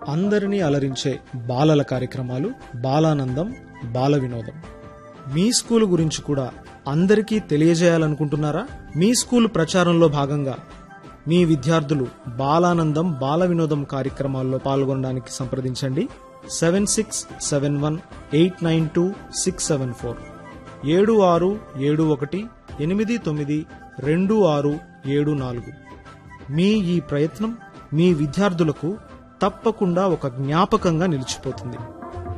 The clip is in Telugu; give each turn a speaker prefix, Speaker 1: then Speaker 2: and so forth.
Speaker 1: అందరినీ అలరించే బాలల కార్యక్రమాలు బాలానందం బాల వినోదం. మీ స్కూలు గురించి కూడా అందరికీ తెలియజేయాలనుకుంటున్నారా? మీ స్కూలు ప్రచారంలో భాగంగా మీ విద్యార్థులు బాలానందం బాల వినోదం కార్యక్రమాల్లో పాల్గొనడానికి సంప్రదించండి. 7671892674 7671892674. మీ ఈ ప్రయత్నం మీ విద్యార్థులకు తప్పకుండా ఒక జ్ఞాపకంగా నిలిచిపోతుంది.